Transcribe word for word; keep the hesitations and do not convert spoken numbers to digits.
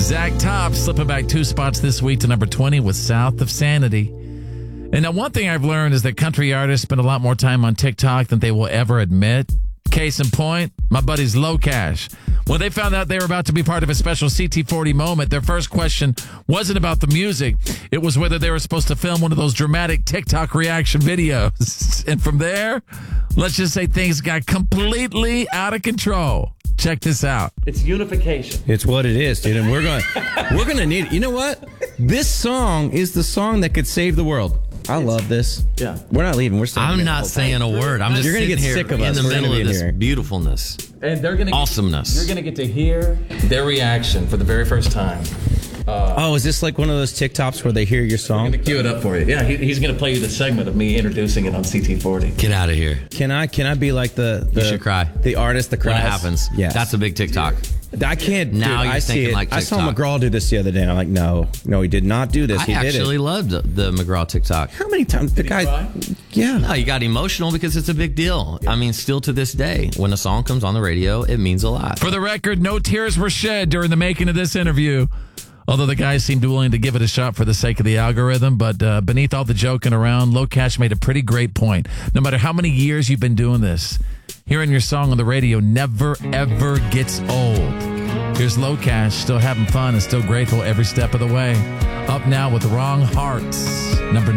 Zach Top slipping back two spots this week to number twenty with South of Sanity. And now one thing I've learned is that country artists spend a lot more time on TikTok than they will ever admit. Case in point, my buddies Low Cash. When they found out they were about to be part of a special C T forty moment, their first question wasn't about the music. It was whether they were supposed to film one of those dramatic TikTok reaction videos. And from there, let's just say things got completely out of control. Check this out. It's unification. It's what it is, dude. And we're going we're going to need it. You know what? This song is the song that could save the world. I love this. Yeah. We're not leaving. We're staying. I'm not saying a word. I'm just You're gonna sitting get here sick of in us. the We're middle gonna of be in this here. beautifulness. And they're gonna Awesomeness. You're gonna get to hear their reaction for the very first time. Uh, oh, is this like one of those TikToks where they hear your I'm song? gonna cue it up for you. Yeah, he, he's gonna play you the segment of me introducing it on C T forty. Get out of here. Can I can I be like the, the You should cry. the artist that cries? When it happens. Yes. That's a big TikTok. I can't. Now dude, you're I see thinking it. like I saw TikTok. McGraw do this the other day. And I'm like, no, no, he did not do this. I he did actually it. loved the McGraw TikTok. How many times the guy? cry? Yeah. No, you got emotional because it's a big deal. I mean, still to this day, when a song comes on the radio, it means a lot. For the record, no tears were shed during the making of this interview. Although the guys seemed willing to give it a shot for the sake of the algorithm. But uh, beneath all the joking around, Low Cash made a pretty great point. No matter how many years you've been doing this, hearing your song on the radio never, ever gets old. Here's Low Cash, still having fun and still grateful every step of the way. Up now with Wrong Hearts, number